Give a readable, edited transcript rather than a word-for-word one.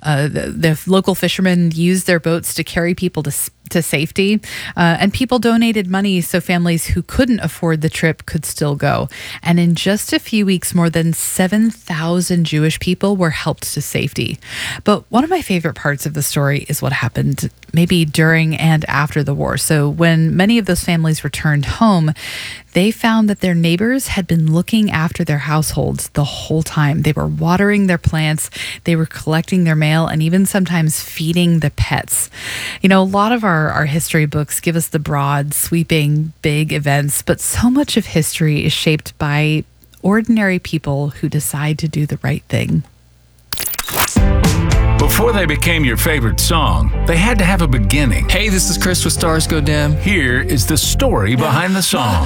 The local fishermen used their boats to carry people to safety, and people donated money so families who couldn't afford the trip could still go. And in just a few weeks, more than 7,000 Jewish people were helped to safety. But one of my favorite parts of the story is what happened maybe during and after the war. So when many of those families returned home, they found that their neighbors had been looking after their households the whole time. They were watering their plants, they were collecting their mail, and even sometimes feeding the pets. You know, a lot of our history books give us the broad, sweeping, big events, but so much of history is shaped by ordinary people who decide to do the right thing. Before they became your favorite song, they had to have a beginning. Hey, this is Chris with Stars Go Dim. Here is the story behind the song.